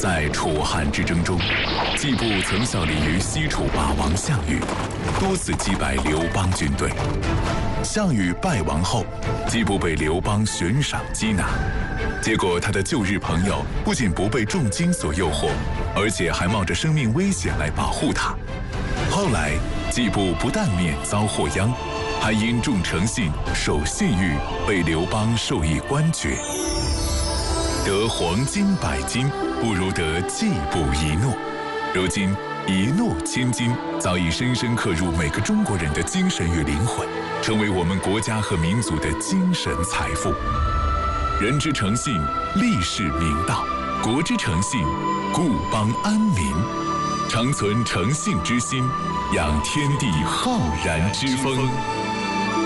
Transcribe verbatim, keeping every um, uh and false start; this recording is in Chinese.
在楚汉之争中，季布曾效力于西楚霸王项羽，多次击败刘邦军队。项羽败亡后，季布被刘邦悬赏缉拿，结果他的旧日朋友不仅不被重金所诱惑，而且还冒着生命危险来保护他。后来，季布不但免遭祸殃，还因重诚信、守信誉，被刘邦授以官爵。得黄金百斤，不如得季布一诺。如今，一诺千金早已深深刻入每个中国人的精神与灵魂，成为我们国家和民族的精神财富。人之诚信，立世明道；国之诚信，固邦安民。常存诚信之心，养天地浩然之风。